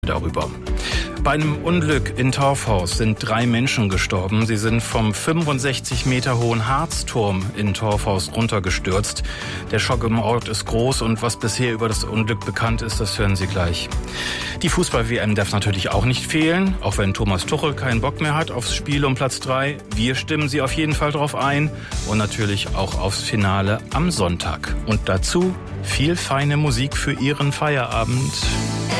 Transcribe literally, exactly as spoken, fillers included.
Darüber. Bei einem Unglück in Torfhaus sind drei Menschen gestorben. Sie sind vom fünfundsechzig Meter hohen Harzturm in Torfhaus runtergestürzt. Der Schock im Ort ist groß und was bisher über das Unglück bekannt ist, das hören Sie gleich. Die Fußball-W M darf natürlich auch nicht fehlen, auch wenn Thomas Tuchel keinen Bock mehr hat aufs Spiel um Platz drei. Wir stimmen Sie auf jeden Fall drauf ein und natürlich auch aufs Finale am Sonntag. Und dazu viel feine Musik für Ihren Feierabend.